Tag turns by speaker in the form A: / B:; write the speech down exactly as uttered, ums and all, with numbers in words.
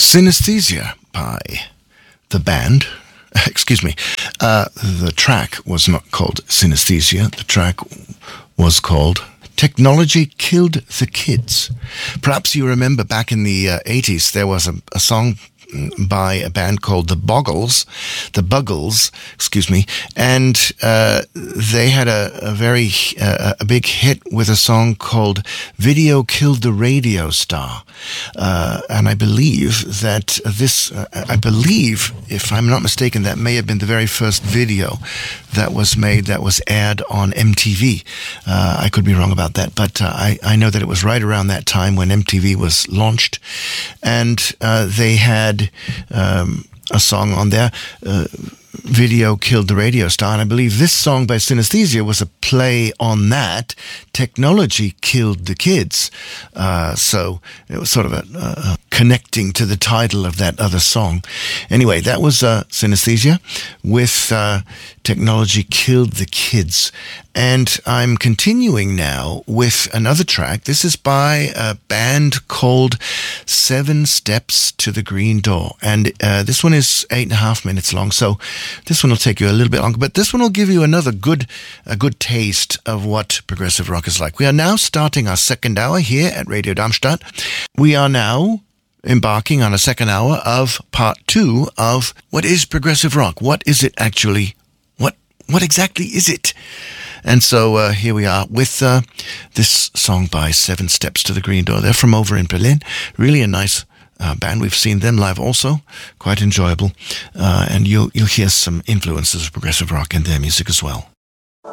A: Synesthesia by the band. Excuse me. Uh, the track was not called Synesthesia. The track was called Technology Killed the Kids. Perhaps you remember back in the uh, eighties, there was a, a song by a band called the Boggles, the Buggles, excuse me, and uh, they had a, a very uh, a big hit with a song called "Video Killed the Radio Star," uh, and I believe that this, uh, I believe, if I'm not mistaken, that may have been the very first video that was made that was aired on M T V. Uh, I could be wrong about that, but uh, I I know that it was right around that time when M T V was launched, and uh, they had. Um, a song on there, uh, Video Killed the Radio Star, and I believe this song by Synesthesia was a play on that, Technology Killed the Kids. Uh, so it was sort of a, uh, connecting to the title of that other song. Anyway, that was uh, Synesthesia with uh, Technology Killed the Kids. And I'm continuing now with another track. This is by a band called Seven Steps to the Green Door. And uh, this one is eight and a half minutes long. So this one will take you a little bit longer. But this one will give you another good, a good taste of what progressive rock is like. We are now starting our second hour here at Radio Darmstadt. We are now embarking on a second hour of part two of what is progressive rock? What is it actually? What, what exactly is it? And so uh, here we are with uh, this song by Seven Steps to the Green Door. They're from over in Berlin. Really a nice uh, band. We've seen them live also. Quite enjoyable. Uh, and you'll, you'll hear some influences of progressive rock in their music as well.